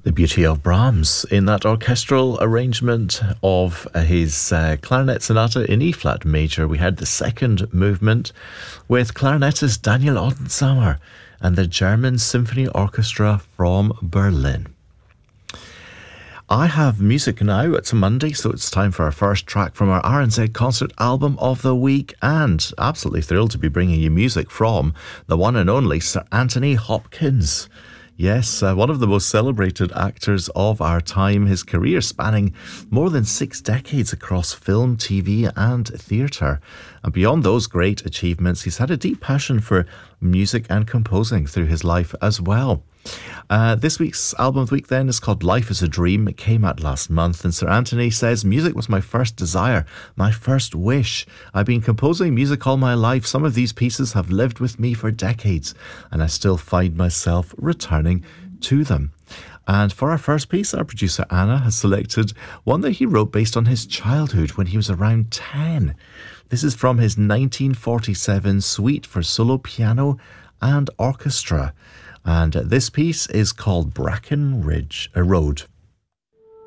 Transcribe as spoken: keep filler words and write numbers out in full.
The beauty of Brahms in that orchestral arrangement of his uh, clarinet sonata in E flat major. We had the second movement with clarinetist Daniel Ottensammer and the German Symphony Orchestra from Berlin. I have music now. It's a Monday, so it's time for our first track from our R N Z Concert Album of the Week, and absolutely thrilled to be bringing you music from the one and only Sir Anthony Hopkins. Yes, uh, one of the most celebrated actors of our time, his career spanning more than six decades across film, T V and theatre. And beyond those great achievements, he's had a deep passion for music and composing through his life as well. Uh, this week's album of the week then is called Life is a Dream. It came out last month, and Sir Anthony says, music was my first desire, my first wish. I've been composing music all my life. Some of these pieces have lived with me for decades, and I still find myself returning to them. And for our first piece, our producer Anna has selected one that he wrote based on his childhood when he was around ten. This is from his nineteen forty-seven Suite for Solo Piano and Orchestra. And this piece is called Bracken Ridge, a Road.